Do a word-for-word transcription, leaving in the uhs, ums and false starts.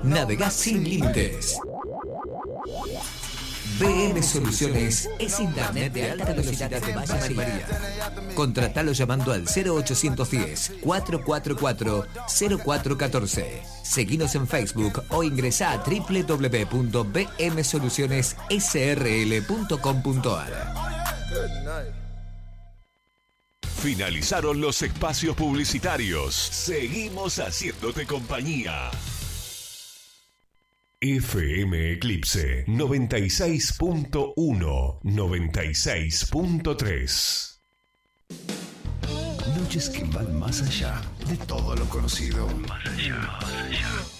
Navegás sin límites. B M Soluciones es internet de alta velocidad de Valle María. Contratalo llamando al cero ochocientos diez, cuatrocientos cuarenta y cuatro, cero cuatro uno cuatro. Seguinos en Facebook o ingresá a doble u doble u doble u punto b m soluciones s r l punto com punto a r. Finalizaron los espacios publicitarios. Seguimos haciéndote compañía. F M Eclipse noventa y seis punto uno, noventa y seis punto tres. Noches que van más allá de todo lo conocido. Más allá, más allá.